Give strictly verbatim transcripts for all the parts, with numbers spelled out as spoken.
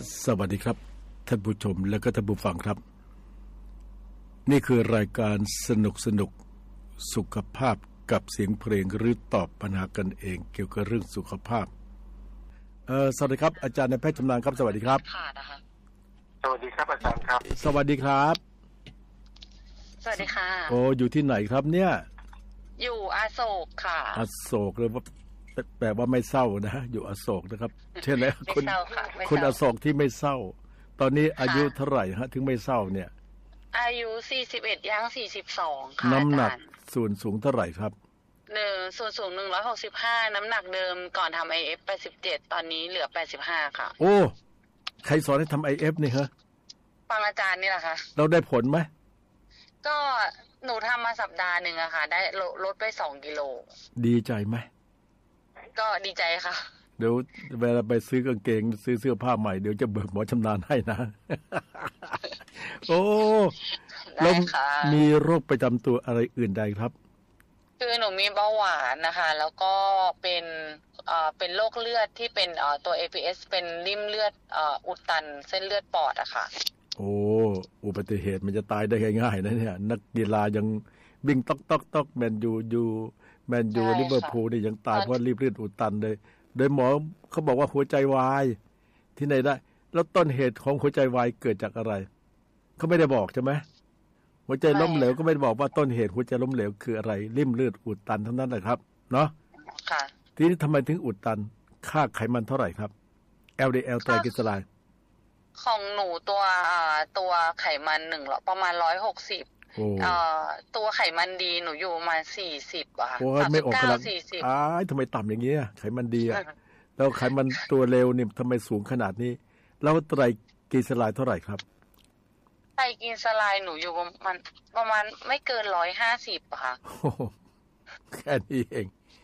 สวัสดีครับท่านผู้ชมและก็ท่านผู้ฟังครับนี่คือรายการสนุกสนุกสุขภาพกับเสียงเพลงหรือตอบปัญหากันเองเกี่ยวกับเรื่องสุขภาพเออสวัสดีครับอาจารย์นายแพทย์ชำนาญครับสวัสดีครับสวัสดีครับอาจารย์ครับสวัสดีครับสวัสดีค่ะโอ้อยู่ที่ไหนครับเนี่ยอยู่อโศกค่ะอโศกเลยว่าแปลว่าไม่เศร้านะอยู่อโศกนะครับใช่ไหมคุณคุณอโศกที่ไม่เศร้าตอนนี้อายุเท่าไหร่ฮะถึงไม่เศร้าเนี่ยอายุสี่สิบเอ็ดย่างสี่สิบสองค่ะน้ำหนักส่วนสูงเท่าไหร่ครับหนึ่งส่วนสูงหนึ่งร้อยหกสิบห้าน้ำหนักเดิมก่อนทำ ไอ เอฟ แปดสิบเจ็ดตอนนี้เหลือแปดสิบห้าค่ะโอ้ใครสอนให้ทำ ไอ เอฟ นี่ฮะฟังอาจารย์นี่แหละค่ะเราได้ผลไหมก็หนูทำมาสัปดาห์หนึ่งอะค่ะได้ลดไปสองกิโลดีใจไหมก็ดีใจค่ะเดี๋ยวเวลาไปซื้อกางเกงซื้อเสื้อผ้าใหม่เดี๋ยวจะเบิกหมอชำนาญให้นะโอ้แล้วมีโรคประจำตัวอะไรอื่นใดครับคือหนูมีเบาหวานนะคะแล้วก็เป็นเอ่อเป็นโรคเลือดที่เป็นเอ่อตัว เอ พี เอส เป็นริ่มเลือดเอ่ออุดตันเส้นเลือดปอดอะค่ะโอ้อุบัติเหตุมันจะตายได้ง่ายๆนะเนี่ยนักกีฬายังวิ่งต๊อกต๊อกต๊อกแมนยูยูแมนยูลิเวอร์พูลนี่ยังตายเพราะรีบเลือดอุดตันเลยโดยหมอเขาบอกว่าหัวใจวายที่ไหนได้แล้วต้นเหตุของหัวใจวายเกิดจากอะไรเขาไม่ได้บอกใช่ไหมหัวใจล้มเหลวก็ไม่ได้บอกว่าต้นเหตุหัวใจล้มเหลวคืออะไรริ่มเลือดอุดตันทั้งนั้นแหละครับเนาะค่ะทีนี้ทำไมถึงอุดตันค่าไขมันเท่าไหร่ครับ แอล ดี แอล ไตรกลีเซอไรด์ของหนูตัวอ่าตัวไขมันหนึ่งประมาณร้อยหกสิบเอ่อตัวไขมันดีหนูอยู่ประมาณสี่สิบอะค่ะสามสิบเก้า สี่สิบอ้ายทำไมต่ำอย่างเงี้ยไขมันดีอะแล้วไขมันตัวเร็วนี่ทำไมสูงขนาดนี้แล้วไตรกลีเซอไรด์เท่าไหร่ครับไตรกลีเซอไรด์หนูอยู่ประมาณประมาณไม่เกินร้อยห้าสิบอะค่ะแค่นี้เอง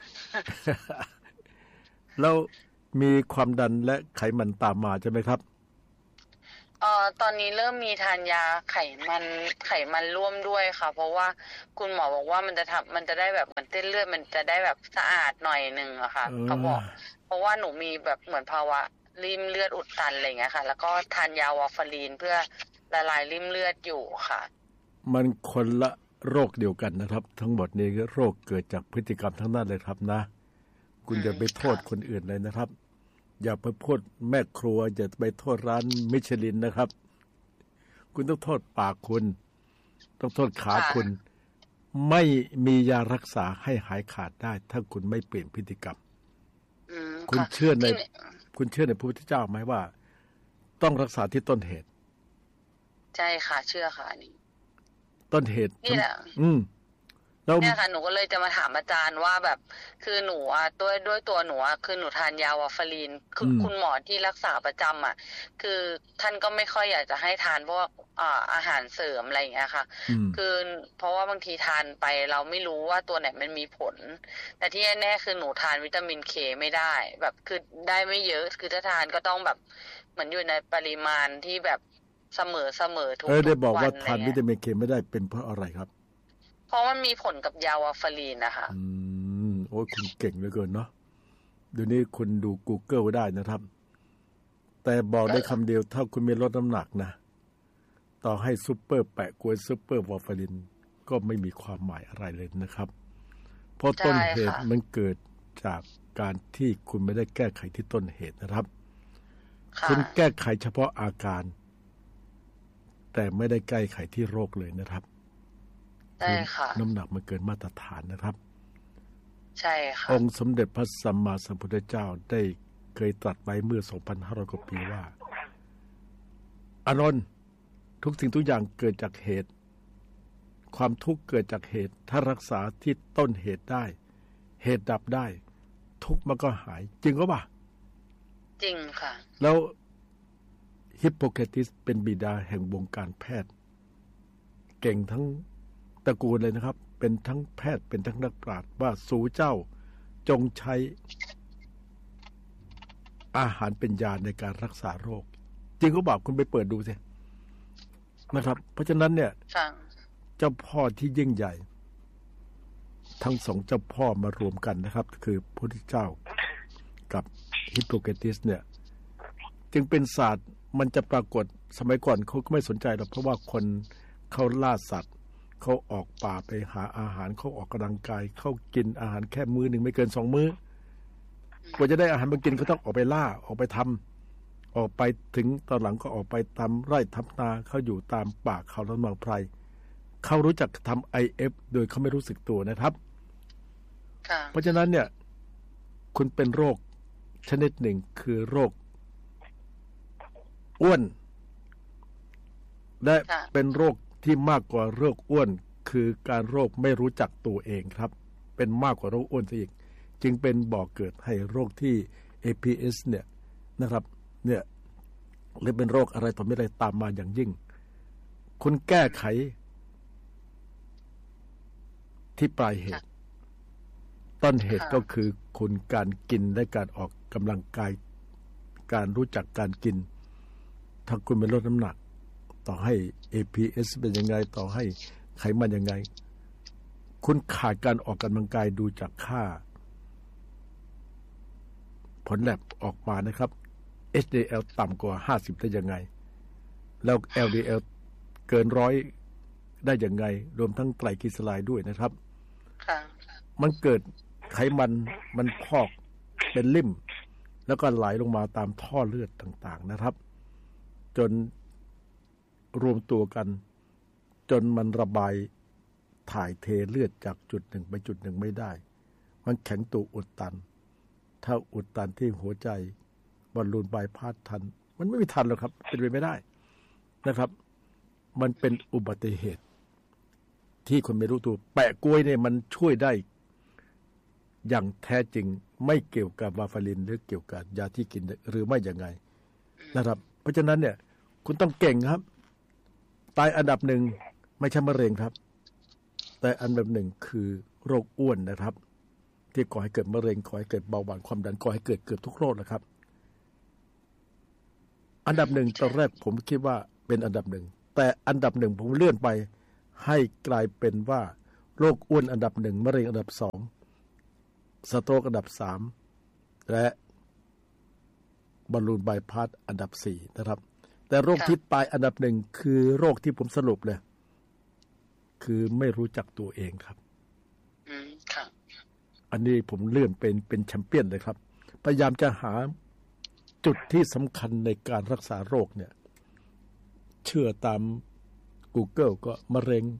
แล้วมีความดันและไขมันตามมาใช่ไหมครับเอ่อตอนนี้เริ่มมีทานยาไขมันไขมันร่วมด้วยค่ะเพราะว่าคุณหมอบอกว่ามันจะทำมันจะได้แบบเหมือนเส้นเลือดมันจะได้แบบสะอาดหน่อยนึงอะค่ะเขาบอกเพราะว่าหนูมีแบบเหมือนภาวะริ่มเลือดอุดตันอะไรเงี้ยค่ะแล้วก็ทานยาวาฟารีนเพื่อละลายริ่มเลือดอยู่ค่ะมันคนละโรคเดียวกันนะครับทั้งหมดนี้โรคเกิดจากพฤติกรรมทั้งนั้นเลยครับนะคุณอย่าไปโทษคนอื่นเลยนะครับอย่าไปโทษแม่ครัวอย่าไปโทษร้านมิชลินนะครับคุณต้องโทษปากคุณต้องโทษขาคุณไม่มียารักษาให้หายขาดได้ถ้าคุณไม่เปลี่ยนพฤติกรรมคุณเชื่อในคุณเชื่อในพระพุทธเจ้าไหมว่าต้องรักษาที่ต้นเหตุใช่ค่ะเชื่อค่ะนี่ต้นเหตุนี่แหละอืมเนี่ยค่ะหนูก็เลยจะมาถามอาจารย์ว่าแบบคือหนูอ่ะด้วยด้วยตัวหนูอ่ะคือหนูทานยาวาฟารีนคือคุณหมอที่รักษาประจำอ่ะคือท่านก็ไม่ค่อยอยากจะให้ทานพวกอ่าอาหารเสริมอะไรอย่างเงี้ยค่ะคือเพราะว่าบางทีทานไปเราไม่รู้ว่าตัวไหนมันมีผลแต่ที่แน่ๆคือหนูทานวิตามินเคไม่ได้แบบคือได้ไม่เยอะคือถ้าทานก็ต้องแบบเหมือนอยู่ในปริมาณที่แบบเสมอเสมอทุกวันเออได้บอกว่าทานวิตามินเคไม่ได้เป็นเพราะอะไรครับเพราะมันมีผลกับยาวาฟารีนนะคะอืมโอ้คุณเก่งเหลือเกินเนาะเดี๋ยวนี้คุณดู Google ได้นะครับแต่บอกได้คำเดียวถ้าคุณมีลดน้ำหนักนะต่อให้ซุปเปอร์แปะกล้วยซุปเปอร์วาฟารินก็ไม่มีความหมายอะไรเลยนะครับเพราะต้นเหตุมันเกิดจากการที่คุณไม่ได้แก้ไขที่ต้นเหตุนะครับคุณแก้ไขเฉพาะอาการแต่ไม่ได้แก้ไขที่โรคเลยนะครับใช่ค่ะน้ำหนักมันเกินมาตรฐานนะครับใช่ค่ะองค์สมเด็จพระสัมมาสัมพุทธเจ้าได้เคยตรัสไว้เมื่อ สองพันห้าร้อย กว่าปีว่าอานนท์ทุกสิ่งทุกอย่างเกิดจากเหตุความทุกข์เกิดจากเหตุถ้ารักษาที่ต้นเหตุได้เหตุดับได้ทุกข์มันก็หายจริงก็ป่ะจริงค่ะแล้วฮิปโปเครติสเป็นบิดาแห่งวงการแพทย์เก่งทั้งตระกูลเลยนะครับเป็นทั้งแพทย์เป็นทั้งนักปราชญ์ว่าสู่เจ้าจงใช้อาหารเป็นยาในการรักษาโรคจริงก็บอกคุณไปเปิดดูสินะครับเพราะฉะนั้นเนี่ยเจ้าพ่อที่ยิ่งใหญ่ทั้งสองเจ้าพ่อมารวมกันนะครับคือพระพุทธเจ้ากับฮิปโปเครติสเนี่ยจึงเป็นศาสตร์มันจะปรากฏสมัยก่อนเขาก็ไม่สนใจหรอกเพราะว่าคนเขาล่าสัตว์เขาออกป่าไปหาอาหารเขาออกกำลังกายเขากินอาหารแค่มื้อหนึ่งไม่เกินสองมื้อกว่าจะได้อาหารมากินเขาต้องออกไปล่าออกไปทำออกไปถึงตอนหลังก็ออกไปทำไร่ทำนาเขาอยู่ตามป่าเขาลำเมืองไพรเขารู้จักทำ ไอ เอฟ โดยเขาไม่รู้สึกตัวนะครับเพราะฉะนั้นเนี่ยคุณเป็นโรคชนิดหนึ่งคือโรคอ้วนและเป็นโรคที่มากกว่าโรคอ้วนคือการโรคไม่รู้จักตัวเองครับเป็นมากกว่าโรคอ้วนซะอีกจึงเป็นบ่อเกิดให้โรคที่ เอ พี เอส เนี่ยนะครับเนี่ยหรือเป็นโรคอะไรต่อไม่ได้ตามมาอย่างยิ่งคุณแก้ไขที่ปลายเหตุต้นเหตุก็คือคุณการกินและการออกกำลังกายการรู้จักการกินถ้าคุณไม่ลดน้ำหนักต่อให้ เอ พี เอส เป็นยังไงต่อให้ไขมันยังไงคุณขาดการออกกำลังกายดูจากค่าผลแลบออกมานะครับ เอช ดี แอล ต่ำกว่าห้าสิบได้ยังไงแล้ว แอล ดี แอล เกินร้อยได้ยังไงรวมทั้งไตรกลีเซอไรด์ด้วยนะครับมันเกิดไขมันมันพอกเป็นลิ่มแล้วก็ไหลลงมาตามท่อเลือดต่างๆนะครับจนรวมตัวกันจนมันระบายถ่ายเทเลือดจากจุดหนึ่งไปจุดหนึ่งไม่ได้มันแข็งตัวอุดตันถ้าอุดตันที่หัวใจบอลลูนบายพาสทันมันไม่มีทันหรอกครับเป็นไปไม่ได้นะครับมันเป็นอุบัติเหตุที่คนไม่รู้ตัวแปะกล้วยเนี่ยมันช่วยได้อย่างแท้จริงไม่เกี่ยวกับวาฟารินหรือเกี่ยวกับยาที่กินหรือไม่อย่างไงนะครับเพราะฉะนั้นเนี่ยคุณต้องเก่งครับตายอันดับหนึ่งไม่ใช่มะเร็งครับแต่อันดับหนึ่งคือโรคอ้วนนะครับที่ก่อให้เกิดมะเร็งก่อให้เกิดเบาหวานความดันก่อให้เกิดเกือบทุกโรคนะครับอันดับหนึ่งตอนแรกผมคิดว่าเป็นอันดับหนึ่งแต่อันดับหนึ่งผมเลื่อนไปให้กลายเป็นว่าโรคอ้วนอันดับหนึ่งมะเร็งอันดับสองสโตรกอันดับสามและบอลลูนบายพาสอันดับสี่นะครับแต่โรคที่ตายอันดับหนึ่งคือโรคที่ผมสรุปเลยคือไม่รู้จักตัวเองครับอืมครับอันนี้ผมเลื่อนเป็นเป็นแชมเปี้ยนเลยครับพยายามจะหาจุดที่สำคัญในการรักษาโรคเนี่ยเชื่อตาม Google ก็มะเร็ง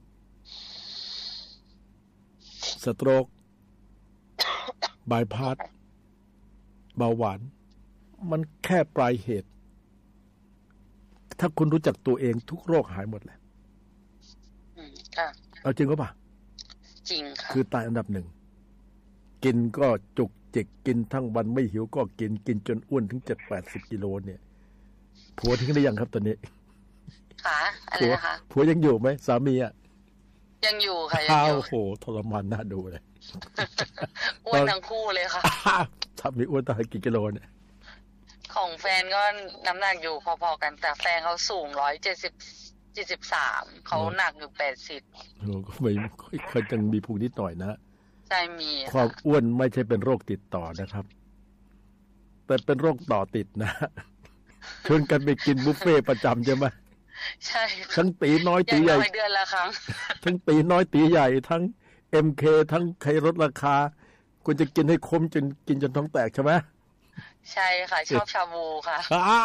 สโตรกบายพาสเบาหวานมันแค่ปลายเหตุถ้าคุณรู้จักตัวเองทุกโรคหายหมดเลยค่ะเอาจริงก็ป่ะจริงค่ะคือตายอันดับหนึ่งกินก็จุกจิกกินทั้งวันไม่หิวก็กินกินจนอ้วนถึงเจ็ดแปดสิบกิโลเนี่ยผัวทิ้งได้ยังครับตอนนี้ค่ะอะไรนะคะผัวยังอยู่ไหมสามีอ่ะยังอยู่ค่ะยังอยู่โอ้โหทรมานน่าดูเลยอ้วนทั้งคู่เลยค่ะสามีอ้วนตั้งกี่กิโลเนี่ยของแฟนก็น้ำหนักอยู่พอๆกันแต่แฟนเขาสูงร้อยเจ็ดสิบเจ็ดสิบสามเขาหนักอยู่แปดสิบโอ้ก็ไม่เคยจังมีพุงนิดหน่อยนะใช่มีความอ้วนไม่ใช่เป็นโรคติดต่อนะครับแต่เป็นโรคต่อติดนะชวนกันไปกินบุฟเฟ่ประจำใช่ไหมใช่ทั้งตีน้อยตีใหญ่เดือนละครั้งทั้งตีน้อยตีใหญ่ทั้ง เอ็ม เค ทั้งใครลดราคาคุณจะกินให้คุ้มจนกินจนท้องแตกใช่ไหมใช่ค่ะชอบชาบูค่ะ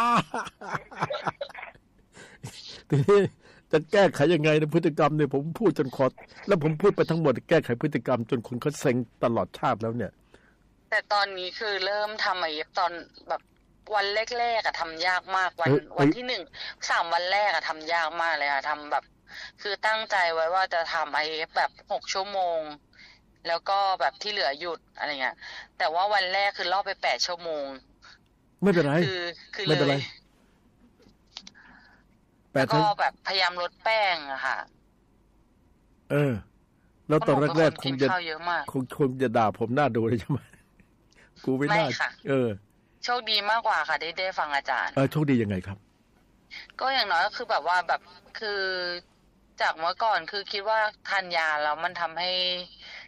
ทีนี้จะแก้ไขยังไงในพฤติกรรมเนี่ยผมพูดจนคอแล้วผมพูดไปทั้งหมดแก้ไขพฤติกรรมจนคนเขาเซ็งตลอดชาติแล้วเนี่ยแต่ตอนนี้คือเริ่มทำไอ้ตอนแบบวันแรกๆอะทำยากมากวันวันที่หนึ่งสามวันแรกอะทำยากมากเลยค่ะทำแบบคือตั้งใจไว้ว่าจะทำไอ้แบบหกชั่วโมงแล้วก็แบบที่เหลือหยุดอะไรเงี้ยแต่ว่าวันแรกคือล่อไปแปดชั่วโมงไม่เป็นไรคือคือไม่เป็นไรแล้วก็แบบพยายามลดแป้งอะค่ะเออแล้วตอนแรกๆคงจะคงคงจะด่าผมหน้าดูเลยใช่ไหมกูไม่น่าเออโชคดีมากกว่าค่ะได้ได้ฟังอาจารย์เออโชคดียังไงครับก็อย่างน้อยก็คือแบบว่าแบบคือจากเมื่อก่อนคือคิดว่าทานยาแล้วมันทำให้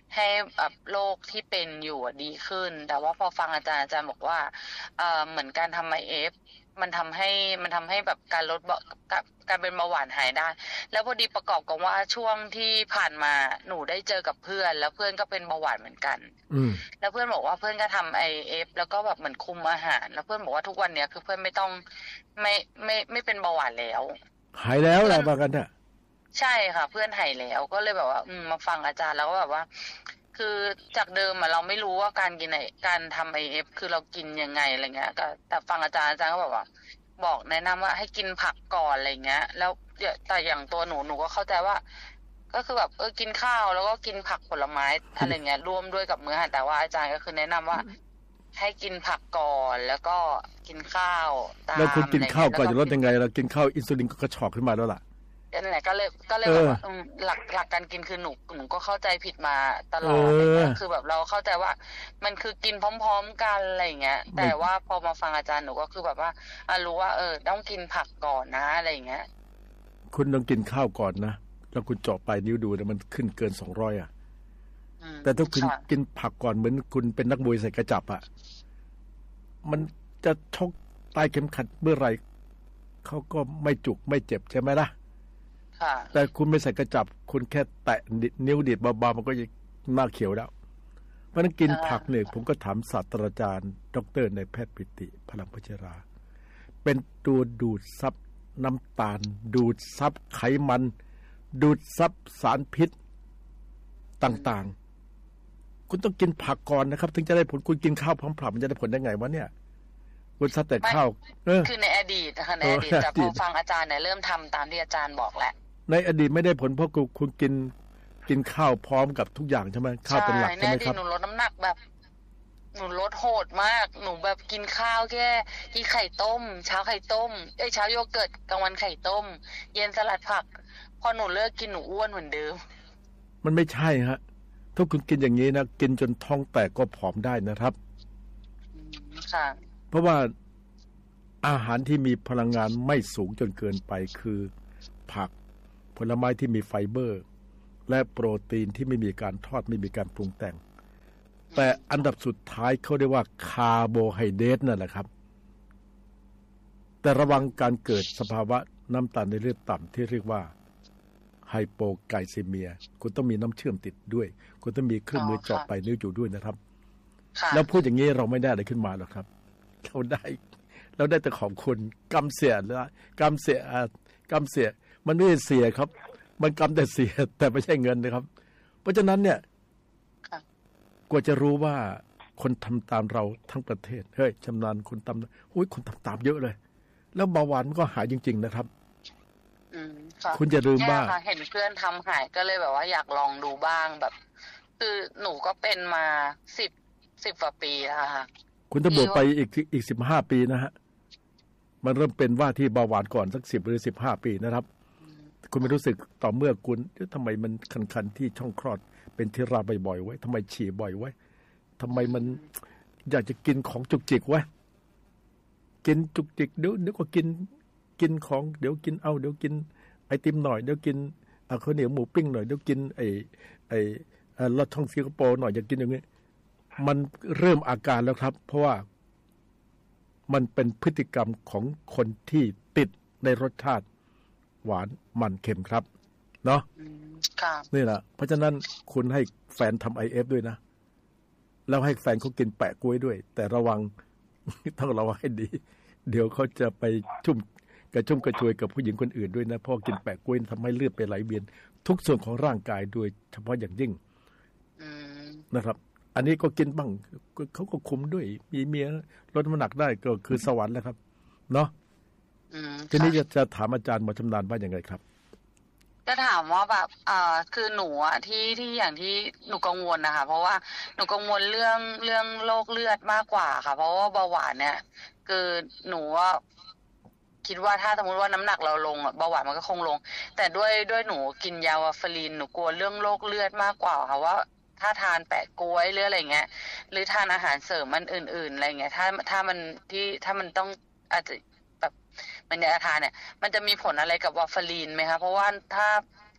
ให้แบบโรคที่เป็นอยู่ดีขึ้นแต่ว่าพอฟังอาจารย์อาจารย์บอกว่าเอ่อเหมือนการทำ ไอ เอฟ มันทำให้มันทำให้แบบการลดเบาการเป็นเบาหวานหายได้แล้วพอดีประกอบกับว่าช่วงที่ผ่านมาหนูได้เจอกับเพื่อนแล้วเพื่อนก็เป็นเบาหวานเหมือนกันอืมแล้วเพื่อนบอกว่าเพื่อนก็ทำ ไอ เอฟ แล้วก็แบบเหมือนคุมอาหารแล้วเพื่อนบอกว่าทุกวันเนี้ยคือเพื่อนไม่ต้องไม่ไม่ไม่เป็นเบาหวานแล้วหายแล้วแหละว่ากันน่ะใช่ค่ะเพื่อนหายแล้วก็เลยแบบว่าอืมมาฟังอาจารย์แล้วก็แบบว่าคือจากเดิมอะเราไม่รู้ว่าการกินไอการทำ ไอ เอฟ คือเรากินยังไงอะไรเงี้ยก็แต่ฟังอาจารย์อาจารย์ก็บอกว่าบอกแนะนำว่าให้กินผักก่อนอะไรเงี้ยแล้วแต่อย่างตัวหนูหนูก็เข้าใจว่าก็คือแบบเออกินข้าวแล้วก็กินผักผลไม้อะไรเงี้ยร่วมด้วยกับมื้ออาหารแต่ว่าอาจารย์ก็คือแนะนำว่าให้กินผักก่อนแล้วก็กินข้าวตามแล้วคุณกินข้าวก่อนจะลดยังไงเรากินข้าวอินซูลินก็กระชอกขึ้นมาแล้วล่ะนั่นแหละก็เลยก็เลยแบบว่าหลักหลักการกินคือหนูหนูก็เข้าใจผิดมาตลอดอะไรเงี้ยคือแบบเราเข้าใจว่ามันคือกินพร้อมๆกันอะไรเงี้ยแต่ว่าพอมาฟังอาจารย์หนูก็คือแบบว่ารู้ว่าเออต้องกินผักก่อนนะอะไรเงี้ยคุณต้องกินข้าวก่อนนะแล้วคุณเจาะปลายนิ้วดูแต่มันขึ้นเกินสองร้อยอ่ะแต่ถ้าคุณกินผักก่อนเหมือนคุณเป็นนักมวยใส่กระจับอ่ะมันจะชกใต้เข็มขัดเมื่อไหร่เขาก็ไม่จุกไม่เจ็บใช่ไหมล่ะแต่คุณไม่ใส่กระจับคุณแค่แตะนิ้วดีดเบาๆมันก็จะหน้าเขียวแล้วเพราะนั้นกินผักเนี่ยผมก็ถามศาสตราจารย์ดร.นายแพทย์ปิติพลังพัชราเป็นตัวดูดซับน้ำตาลดูดซับไขมันดูดซับสารพิษต่างๆคุณต้องกินผักก่อนนะครับถึงจะได้ผลคุณกินข้าวพร้อมผักมันจะได้ผลได้ไงวะเนี่ยคุณซัดแต่ข้าวคือในอดีตนะคะในอดีตแต่พอฟังอาจารย์เนี่ยเริ่มทำตามที่อาจารย์บอกแหละในอดีตไม่ได้ผลเพราะคุณกินกินข้าวพร้อมกับทุกอย่างใช่ไหมข้าวเป็นหลักใช่ไหมครับในอดีตหนูลดน้ำหนักแบบหนูลดโหดมากหนูแบบกินข้าวแค่กินไข่ต้มเช้าไข่ต้มเอ้ยเช้าโยเกิร์ตกลางวันไข่ต้มเย็นสลัดผักพอหนูเลิกกินหนูอ้วนเหมือนเดิมมันไม่ใช่ฮะถ้าคุณกินอย่างนี้นะกินจนท้องแตกก็ผอมได้นะครับค่ะเพราะว่าอาหารที่มีพลังงานไม่สูงจนเกินไปคือผักผลไม้ที่มีไฟเบอร์และโปรตีนที่ไม่มีการทอดไม่มีการปรุงแต่งแต่อันดับสุดท้ายเขาเรียกว่าคาร์โบไฮเดรตนั่นแหละครับแต่ระวังการเกิดสภาวะน้ำตาลในเลือดต่ำที่เรียกว่าไฮโปไกลซีเมียคุณต้องมีน้ำเชื่อมติดด้วยคุณต้องมีเครื่องมือเจาะไปนิ้วอยู่ด้วยนะครับแล้วพูดอย่างนี้เราไม่ได้อะไรขึ้นมาหรอกครับเราได้เราได้แต่ของคุณกำเสียแล้วกำเสียกำเสียมันไม่ได้เสียครับมันกำแต่เสียแต่ไม่ใช่เงินนะครับเพราะฉะนั้นเนี่ยกว่าจะรู้ว่าคนทำตามเราทั้งประเทศเฮ้ยชำนาญคนทำหุ้ยคนทำตามเยอะเลยแล้วเบาหวานก็หายจริงๆนะครับคุณจะลืมว่าเห็นเพื่อนทำหายก็เลยแบบว่าอยากลองดูบ้างแบบคือหนูก็เป็นมาสิบสิบกว่าปีแล้วค่ะคุณต้องบวกไปอีกอีกสิบห้าปีนะฮะมันเริ่มเป็นว่าที่เบาหวานก่อนสักสิบหรือสิบห้าปีนะครับคุณไม่รู้สึกต่อเมื่อคุณทำไมมันคันๆที่ช่องคลอดเป็นที่ราบ่อยๆไว้ทำไมฉี่บ่อยไว้ทำไมมันอยากจะกินของจุกจิกไว้กินจุกจิกเดี๋ยวเดี๋ยวก็กินกินของเดี๋ยวกินเอาเดี๋ยวกินไอติมหน่อยเดี๋ยวกินข้าวเหนียวหมูปิ้งหน่อยเดี๋ยวกินไอไอลอดช่องสิงคโปร์หน่อยอยากกินอย่างนี้มันเริ่มอาการแล้วครับเพราะว่ามันเป็นพฤติกรรมของคนที่ติดในรสชาติหวานมันเค็มครับเนาะนี่แหละเพราะฉะนั้นคุณให้แฟนทำ ไอ เอฟ ด้วยนะแล้วให้แฟนเขากินแปะกล้วยด้วยแต่ระวังต้องระวังให้ดีเดี๋ยวเขาจะไปชุ่มกระชุ่มกระชวยกับผู้หญิงคนอื่นด้วยนะเพราะกินแปะกล้วยทำให้เลือดไปไหลเวียนทุกส่วนของร่างกายโดยเฉพาะอย่างยิ่งนะครับอันนี้ก็กินบ้างเขาก็คุมด้วยมีเมียลดน้ำหนักได้ก็คือสวรรค์แล้วครับเนาะทีนี้จะจะถามอาจารย์หมอชำนาญว่าอย่างไรครับก็ถามว่าแบบอ่าคือหนูอ่ะที่ที่อย่างที่หนูกังวลนะคะเพราะว่าหนูกังวลเรื่องเรื่องโรคเลือดมากกว่าค่ะเพราะว่าเบาหวานเนี่ยคือหนูว่าคิดว่าถ้าสมมติว่าน้ำหนักเราลงอ่ะเบาหวานมันก็คงลงแต่ด้วยด้วยหนูกินยาวาฟารินหนูกลัวเรื่องโรคเลือดมากกว่าค่ะว่าถ้าทานแปะกล้วยหรืออะไรเงี้ยหรือทานอาหารเสริมมันอื่นๆอะไรเงี้ยถ้าถ้ามันที่ถ้ามันต้องอาจจะแบบมันยาทานเนี่ยมันจะมีผลอะไรกับวาฟารินไหมคะเพราะว่าถ้า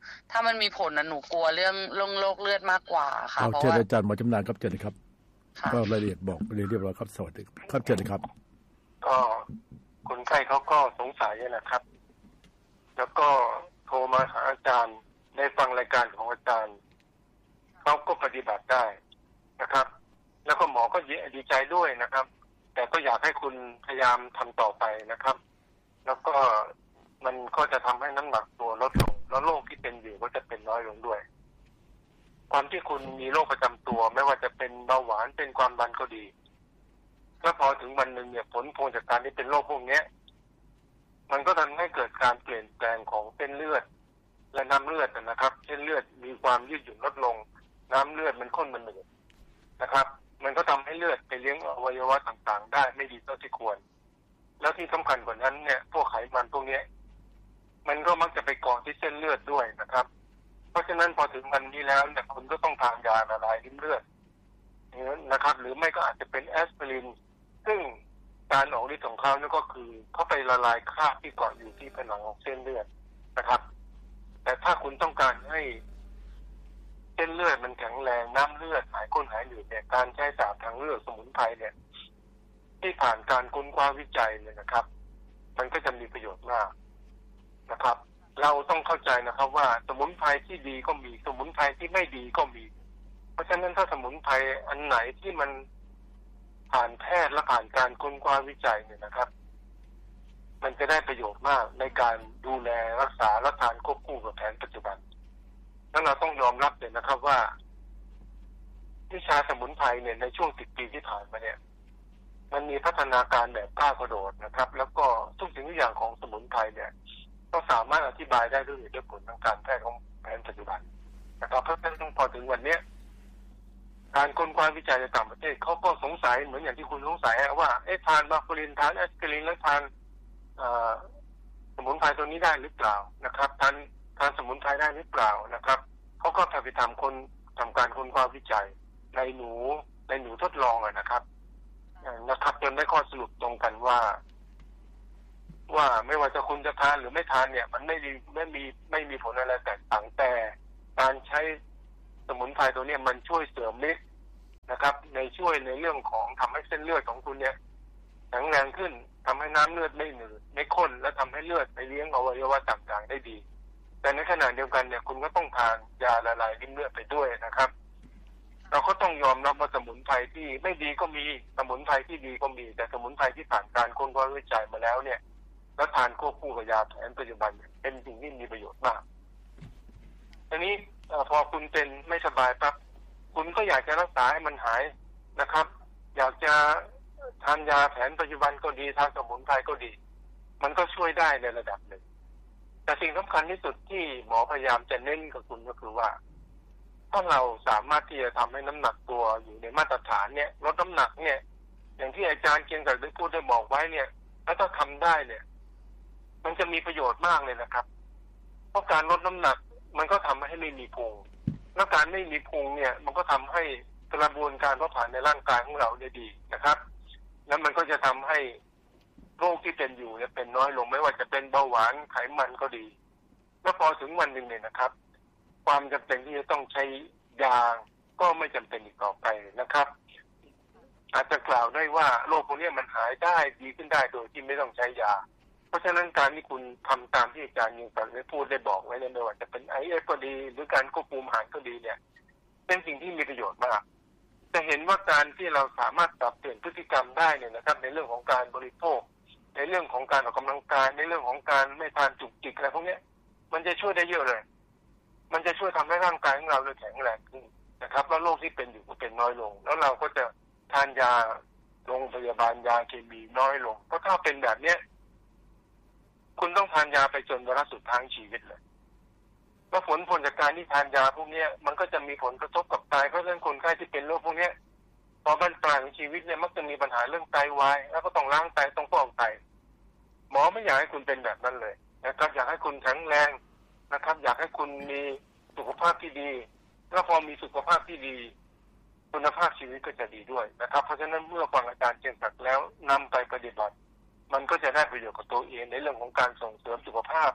ถ้ามันมีผลนะหนูกลัวเรื่องเรื่องโรคเลือดมากกว่าค่ะเพราะว่าอาจารย์หมอชำนาญครับเชิญครับก็รายละเอียดบอกไปเรียบร้อยครับสวัสดีครับเชิญครับก็คนไข้เขาก็สงสัยนะครับ แล้วก็โทรมาหาอาจารย์ได้ฟังรายการของอาจารย์เขาก็ปฏิบัติได้นะครับ แล้วก็หมอก็ดีใจด้วยนะครับ แต่ก็อยากให้คุณพยายามทำต่อไปนะครับ แล้วก็มันก็จะทำให้น้ำหนักตัวลดลงแล้วโรคที่เป็นอยู่ก็จะเป็นน้อยลงด้วยความที่คุณมีโรคประจำตัวไม่ว่าจะเป็นเบาหวานเป็นความดันก็ดีแล้วพอถึงวันหนึ่งเนี่ยผลพวงจากการที่เป็นโรคพวกนี้มันก็ทำให้เกิดการเปลี่ยนแปลงของเส้นเลือดและน้ำเลือดนะครับเส้นเลือดมีความยืดหยุ่นลดลงน้ำเลือดมันข้นมันหนืดนะครับมันก็ทำให้เลือดไปเลี้ยงอวัยวะต่างๆได้ไม่ดีเท่าที่ควรแล้วที่สำคัญกว่านั้นเนี่ยพวกไขมันพวกนี้มันก็มักจะไปเกาะที่เส้นเลือดด้วยนะครับเพราะฉะนั้นพอถึงวันนี้แล้วเนี่ยคุณก็ต้องทานยาละลายริ่มเลือดนะครับหรือไม่ก็อาจจะเป็นแอสไพรินซึ่งการออกฤทธิ์ของเขาเนี่ยก็คือเขาไปละลายคราบที่เกาะอยู่ที่ผนังของเส้นเลือดนะครับแต่ถ้าคุณต้องการให้เส้นเลือดมันแข็งแรงน้ำเลือดหายข้นหายหนืดเนี่ยการใช้สารทางเลือดสมุนไพรเนี่ยที่ผ่านการค้นคว้าวิจัยเนี่ยนะครับมันก็จะมีประโยชน์มากนะครับเราต้องเข้าใจนะครับว่าสมุนไพรที่ดีก็มีสมุนไพรที่ไม่ดีก็มีเพราะฉะนั้นถ้าสมุนไพรอันไหนที่มันผ่านแพทย์และผ่านการค้นคว้าวิจัยเนี่ยนะครับมันจะได้ประโยชน์มากในการดูแลรักษาและทานควบคู่กับแผนปัจจุบันแล้วเราต้องยอมรับเลยนะครับว่าวิชาสมุนไพรเนี่ยในช่วงสิบปีที่ผ่านมาเนี่ยมันมีพัฒนาการแบบก้าวกระโดดนะครับแล้วก็ทุกสิ่งทุกอย่างของสมุนไพรเนี่ยก็สามารถอธิบายได้ด้วยเหตุและผลทางการแพทย์ของแผนปัจจุบันนะครับเพราะฉะนั้นพอถึงวันนี้การค้นคว้าวิจัยในต่างประเทศเขาก็สงสัยเหมือนอย่างที่คุณสงสัยว่าเอ๊ะทานบาฟารินทานแอสไพรินแล้วทานสมุนไพรตัวนี้ได้หรือเปล่านะครับทานทานสมุนไพรได้หรือเปล่านะครับเขาก็พยายามทำคนทำการค้นคว้าวิจัยในหนูในหนูทดลองนะครับนะครับจนได้ข้อสรุปตรงกันว่าว่าไม่ว่าจะคุณจะทานหรือไม่ทานเนี่ยมันไม่มีไม่มีไม่มีผลอะไรแตกต่างแต่การใช้สมุนไพรตัวนี้มันช่วยเสริมฤทธิ์นะครับในช่วยในเรื่องของทำให้เส้นเลือดของคุณเนี่ยแข็งแรงขึ้นทำให้น้ำเลือดไม่หนืดไม่ข้นและทำให้เลือดไปเลี้ยงอวัยวะต่างๆได้ดีแต่ในขณะเดียวกันเนี่ยคุณก็ต้องทานยาละลายริ่มเลือดไปด้วยนะครับเราก็ต้องยอมรับว่าสมุนไพรที่ไม่ดีก็มีสมุนไพรที่ดีก็มีแต่สมุนไพรที่ผ่านการค้นคว้าวิจัยมาแล้วเนี่ยแล้วทานควบคู่กับยาแผนปัจจุบันเป็นสิ่งที่มีประโยชน์มากทีนี้พอคุณเป็นไม่สบายปั๊บคุณก็อยากจะรักษาให้มันหายนะครับอยากจะทานยาแผนปัจจุบันก็ดีทานสมุนไพรก็ดีมันก็ช่วยได้ในระดับหนึ่งแต่สิ่งสำคัญที่สุดที่หมอพยายามจะเน้นกับคุณก็คือว่าถ้าเราสามารถที่จะทำให้น้ำหนักตัวอยู่ในมาตรฐานเนี่ยลดน้ำหนักเนี่ยอย่างที่อาจารย์เกียงศักดิ์ได้พูดได้บอกไว้เนี่ยแล้วถ้าทำได้เนี่ยมันจะมีประโยชน์มากเลยนะครับเพราะการลดน้ำหนักมันก็ทำให้ไม่มีพุงและการไม่มีพุงเนี่ยมันก็ทำให้กระบวนการเผาผลาญในร่างกายของเราได้ดีนะครับแล้วมันก็จะทำให้โรคที่เป็นอยู่เนี่ยเป็นน้อยลงไม่ว่าจะเป็นเบาหวานไขมันก็ดีแล้วพอถึงวันหนึ่งเนี่ยนะครับความจำเป็นที่จะต้องใช้ยาก็ไม่จำเป็นอีกต่อไปนะครับอาจจะกล่าวได้ว่าโรคพวกนี้มันหายได้ดีขึ้นได้โดยที่ไม่ต้องใช้ยาเพราะฉะนั้นการที่คุณทำตามที่อาจารย์ยิงศักดิ์ได้พูดได้บอกไว้เนี่ยไม่ว่าจะเป็นไอเอฟก็ดีหรือการควบคุมอาหารก็ดีเนี่ยเป็นสิ่งที่มีประโยชน์มากจะเห็นว่าการที่เราสามารถปรับเปลี่ยนพฤติกรรมได้เนี่ยนะครับในเรื่องของการบริโภคในเรื่องของการออกกำลังกายในเรื่องของการไม่ทานจุกจิกอะไรพวกนี้มันจะช่วยได้เยอะเลยมันจะช่วยทำให้ร่างกายของเราแข็งแรงขึ้นนะครับแล้วโรคที่เป็นอยู่ก็เป็นน้อยลงแล้วเราก็จะทานยาโรงพยาบาลยาเคมีน้อยลงเพราะถ้าเป็นแบบเนี้ยคุณต้องทานยาไปจนวาระสุดท้ายชีวิตเลยแล้วผลผลจากการที่ทานยาพวกนี้มันก็จะมีผลกระทบกับไตเพราะฉะนั้นคนไข้ที่เป็นโรคพวกนี้พอบรรปลายของชีวิตเนี่ยมักจะมีปัญหาเรื่องไตวายแล้วก็ต้องล้างไตต้องฟอกไตหมอไม่อยากให้คุณเป็นแบบนั้นเลยนะครับอยากให้คุณแข็งแรงนะครับอยากให้คุณมีสุขภาพที่ดีแล้วพอมีสุขภาพที่ดีคุณภาพชีวิตก็จะดีด้วยนะครับเพราะฉะนั้นเมื่อฟังอาจารย์เจนศักดิ์แล้วนำไปปฏิบัติมันก็จะได้ประโยชน์กับตัวเองในเรื่องของการส่งเสริมสุขภาพ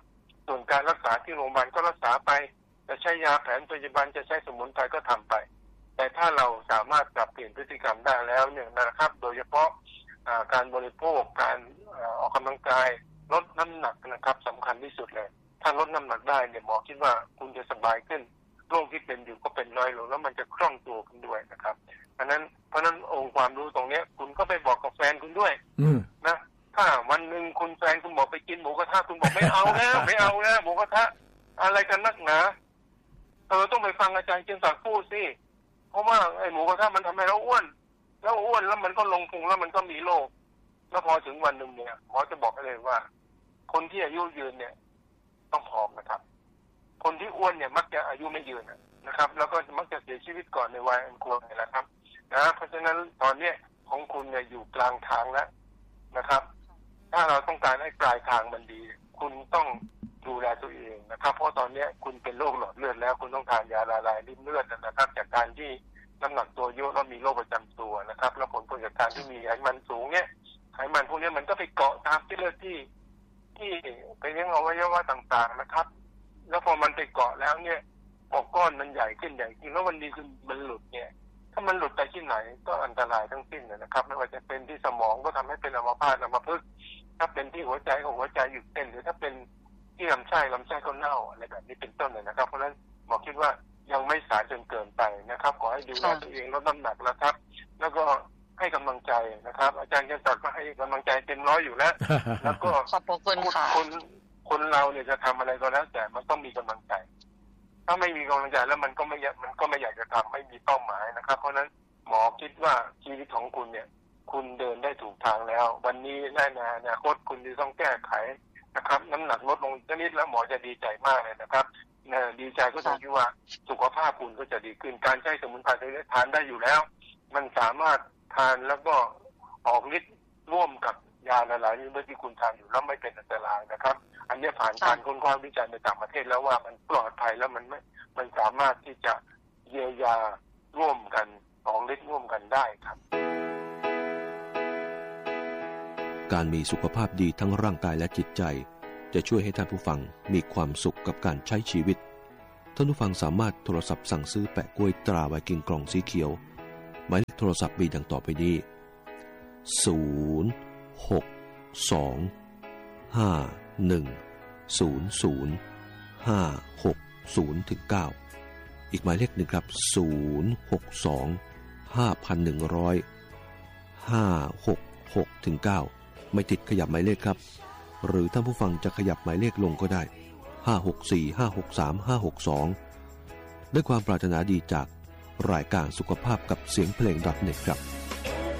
ส่วนการรักษาที่โรงพยาบาลก็รักษาไปจะใช้ยาแผนปัจจุบันจะใช้สมุนไพรก็ทำไปแต่ถ้าเราสามารถปรับเปลี่ยนพฤติกรรมได้แล้วเนี่ยนะครับโดยเฉพาะการบริโภคการออกกำลังกายลดน้ำหนักนะครับสำคัญที่สุดเลยถ้าลดน้ำหนักได้เนี่ยหมอคิดว่าคุณจะสบายขึ้นโรคที่เป็นอยู่ก็เป็นน้อยลงแล้วมันจะคล่องตัวขึ้นด้วยนะครับเพราะนั้นเพราะนั้นองค์ความรู้ตรงนี้คุณก็ไปบอกกับแฟนคุณด้วยนะถ้าวันหนึ่งคุณแฟนคุณบอกไปกินหมูกระทะคุณบอกไม่เอาแล้วไม่เอาแล้วหมูกระทะอะไรกันนักหนาเออต้องไปฟังอาจารย์เจนศักดิ์พูดสิเพราะว่าไอ้หมูกระทะมันทำให้เราอ้วนแล้วอ้วนแล้วมันก็ลงพุงแล้วมันก็มีโรคแล้วพอถึงวันหนึ่งเนี่ยหมอจะบอกเลยว่าคนที่อายุยืนเนี่ยต้องผอมนะครับคนที่อ้วนเนี่ยมักจะอายุไม่ยืนนะครับแล้วก็มักจะเสียชีวิตก่อนในวัยอันควรนี่แหละครับนะเพราะฉะนั้นตอนนี้ของคุณเนี่ยอยู่กลางทางแล้วนะครับถ้าเราต้องการให้ปลายทางมันดีคุณต้องดูแลตัวเองนะครับเพราะตอนนี้คุณเป็นโรคหลอดเลือดแล้วคุณต้องทานยาละลายริ่มเลือดนะครับจากการที่น้ำหนักตัวเยอะแล้วมีโรคประจำตัวนะครับแล้วผลพวงจากการที่มีไขมันสูงเนี่ยไขมันพวกนี้มันก็ไปเกาะตามเส้นเลือดที่ที่ไปเลี้ยงอวัยวะต่างๆนะครับแล้วพอมันไปเกาะแล้วเนี่ยปอกก้อนมันใหญ่ขึ้นใหญ่ขึ้นแล้ววันดีคือมันหลุดเนี่ยถ้ามันหลุดไปที่ไหนก็อันตรายทั้งสิ้นนะครับไม่ว่าจะเป็นที่สมองก็ทำให้เป็นอัมพาตอัมพฤกษ์ถ้าเป็นที่หัวใจของหัวใจหยุดเต้นหรือถ้าเป็นที่ลำไส้ลำไส้ก็เน่าอะไรแบบนี้เป็นต้นเลยนะครับเพราะฉะนั้นหมอคิดว่ายังไม่สายจนเกินไปนะครับขอให้ดูแลตัวเองลดน้ำหนักแล้วครับแล้วก็ให้กำลังใจนะครับอาจารย์เจนศักดิ์ก็ให้กำลังใจเต็มร้อยอยู่แล้วแล้วก็ขอบคุณค่ะคนคนเราเนี่ยจะทำอะไรก็แล้วแต่มันต้องมีกำลังใจถ้าไม่มีกำลังใจแล้วมันก็ไม่มันก็ไม่อยากจะทำไม่มีเป้าหมายนะครับเพราะฉะนั้นหมอคิดว่าชีวิตของคุณเนี่ยคุณเดินได้ถูกทางแล้ววันนี้แน่นอนอนาคตคุณจะต้องแก้ไขนะครับน้ำหนักลดลงนิดแล้วหมอจะดีใจมากเลยนะครับดีใจก็ตรงที่ว่าสุขภาพคุณก็จะดีขึ้นการใช้สมุนไพรที่ทานได้อยู่แล้วมันสามารถทานแล้วก็ออกฤทธิ์ร่วมกับยาหลายๆชนิดที่คุณทานอยู่แล้วไม่เป็นอันตรายนะครับอันนี้ผ่านการค้นคว้าวิจัยในต่างประเทศแล้วว่ามันปลอดภัยแล้วมันไม่มันสามารถที่จะเยียวยาร่วมกันออกฤทธิ์ร่วมกันได้ครับการมีสุขภาพดีทั้งร่างกายและจิตใจจะช่วยให้ท่านผู้ฟังมีความสุขกับการใช้ชีวิตท่านผู้ฟังสามารถโทรศัพท์สั่งซื้อแปะกล้วยตราไวกิ้งกล่องสีเขียวหมายเลขโทรศัพท์มีดังต่อไปนี้ศูนย์ หก สอง ห้า หนึ่ง ศูนย์ ศูนย์ ห้า หก ศูนย์ ถึง เก้าอีกหมายเลขหนึ่งครับศูนย์ หก สอง ห้า หนึ่ง ศูนย์ ห้า หก หก ถึง เก้าไม่ติดขยับหมายเลขครับหรือท่านผู้ฟังจะขยับหมายเลขลงก็ได้ห้า หก สี่ ห้า หก สาม ห้า หก สองด้วยความปรารถนาดีจากรายการสุขภาพกับเสียงเพลง .net ครับ